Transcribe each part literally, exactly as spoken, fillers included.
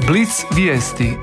Blic vijesti.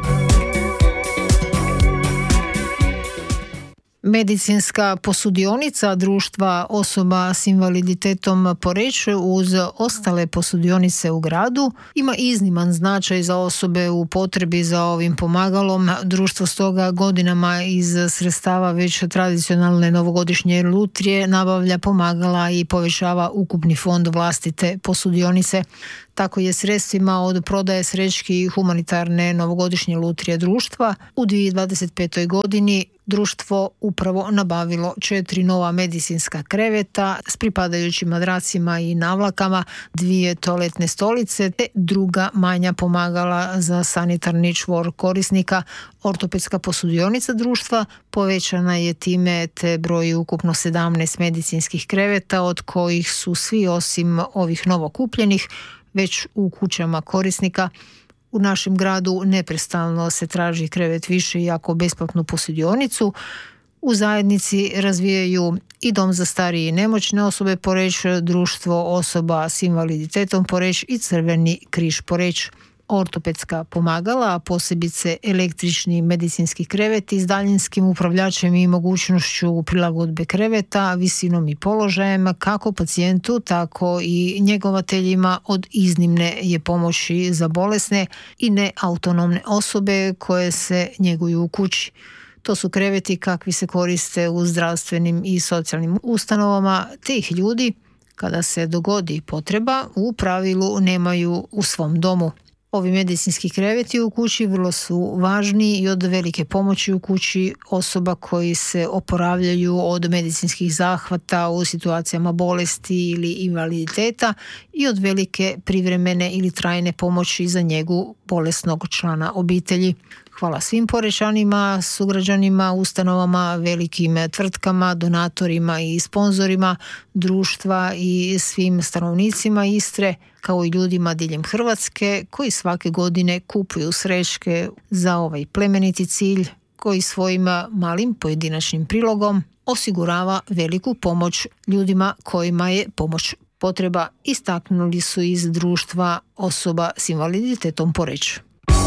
Medicinska posudionica društva osoba s invaliditetom Poreč uz ostale posudionice u gradu ima izniman značaj za osobe u potrebi za ovim pomagalom. Društvo stoga godinama iz sredstava već tradicionalne novogodišnje lutrije nabavlja pomagala i povećava ukupni fond vlastite posudionice. Tako je sredstvima od prodaje srećki i humanitarne novogodišnje lutrije društva u dvije tisuće dvadeset petoj godini društvo upravo nabavilo četiri nova medicinska kreveta s pripadajućim madracima i navlakama, dvije toaletne stolice te druga manja pomagala za sanitarni čvor korisnika. Ortopedska posudionica društva povećana je time te broji ukupno sedamnaest medicinskih kreveta, od kojih su svi osim ovih novokupljenih već u kućama korisnika. U našem gradu neprestano se traži krevet više, iako besplatnu posudionicu. U zajednici razvijaju i dom za starije i nemoćne osobe Poreč, društvo osoba s invaliditetom Poreč i Crveni križ Poreč. Ortopedska pomagala, a posebice električni medicinski kreveti s daljinskim upravljačem i mogućnošću prilagodbe kreveta, visinom i položajem kako pacijentu, tako i njegovateljima od iznimne je pomoći za bolesne i neautonomne osobe koje se njeguju u kući. To su kreveti kakvi se koriste u zdravstvenim i socijalnim ustanovama, te ih ljudi, kada se dogodi potreba, u pravilu nemaju u svom domu. Ovi medicinski kreveti u kući vrlo su važni i od velike pomoći u kući osoba koji se oporavljaju od medicinskih zahvata u situacijama bolesti ili invaliditeta i od velike privremene ili trajne pomoći za njegu bolesnog člana obitelji. Hvala svim Porečanima, sugrađanima, ustanovama, velikim tvrtkama, donatorima i sponzorima društva i svim stanovnicima Istre, kao i ljudima diljem Hrvatske koji svake godine kupuju srećke za ovaj plemeniti cilj koji svojim malim pojedinačnim prilogom osigurava veliku pomoć ljudima kojima je pomoć potreba, istaknuli su iz društva osoba s invaliditetom Poreč.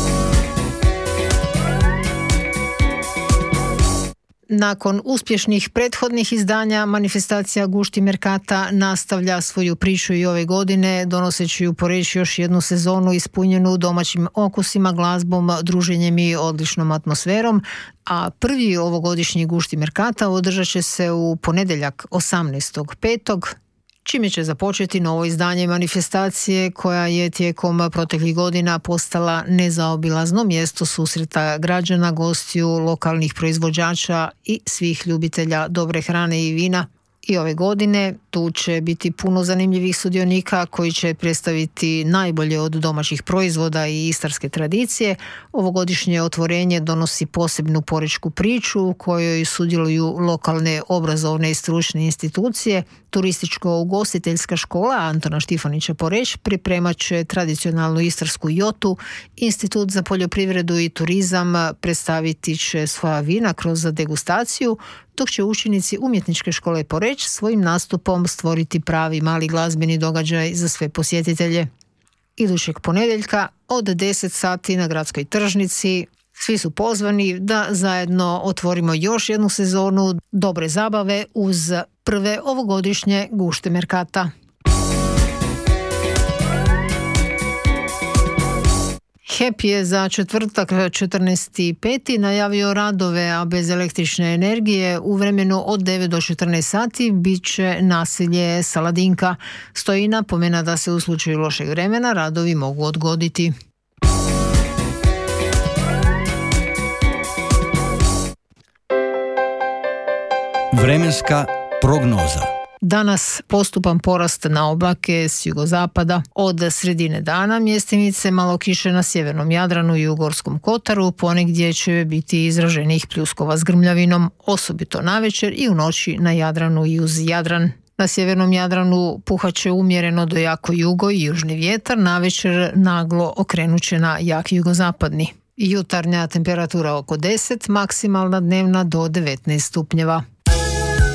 Nakon uspješnih prethodnih izdanja, manifestacija Gušti Merkata nastavlja svoju priču i ove godine, donoseći u Poreč još jednu sezonu ispunjenu domaćim okusima, glazbom, druženjem i odličnom atmosferom, a prvi ovogodišnji Gušti Merkata održat će se u ponedjeljak osamnaestog petog čime će započeti novo izdanje manifestacije koja je tijekom proteklih godina postala nezaobilazno mjesto susreta građana, gostiju, lokalnih proizvođača i svih ljubitelja dobre hrane i vina. I ove godine tu će biti puno zanimljivih sudionika koji će predstaviti najbolje od domaćih proizvoda i istarske tradicije. Ovogodišnje otvorenje donosi posebnu porečku priču u kojoj sudjeluju lokalne obrazovne i stručne institucije. Turističko-ugostiteljska škola Antona Štifanića Poreč pripremat će tradicionalnu istarsku jotu. Institut za poljoprivredu i turizam predstaviti će svoja vina kroz degustaciju, dok će učenici Umjetničke škole Poreč svojim nastupom stvoriti pravi mali glazbeni događaj za sve posjetitelje. Idućeg ponedjeljka od deset sati na gradskoj tržnici svi su pozvani da zajedno otvorimo još jednu sezonu dobre zabave uz prve ovogodišnje Gušte Merkata. H E P je za četvrtak četrnaesti peti najavio radove, a bez električne energije u vremenu od devet do četrnaest sati bit će naselje Saladinka. Stoji napomena da se u slučaju lošeg vremena radovi mogu odgoditi. Vremenska prognoza. Danas postupan porast na oblake s jugozapada. Od sredine dana mjestimice malo kiše na sjevernom Jadranu i u Gorskom Kotaru, ponegdje će biti izraženih pljuskova s grmljavinom, osobito navečer i u noći na Jadranu i uz Jadran. Na sjevernom Jadranu puhaće umjereno do jako jugo i južni vjetar, navečer naglo okrenuće na jak jugozapadni. Jutarnja temperatura oko deset, maksimalna dnevna do devetnaest stupnjeva.